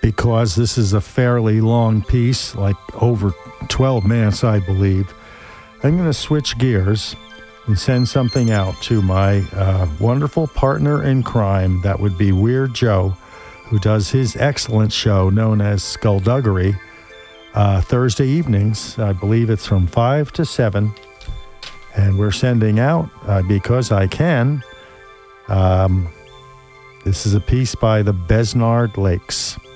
because this is a fairly long piece, like over 12 minutes, I believe, I'm going to switch gears and send something out to my wonderful partner in crime. That would be Weird Joe, who does his excellent show known as Skullduggery, Thursday evenings. I believe it's from 5 to 7. And we're sending out, because I can, this is a piece by the Besnard Lakes.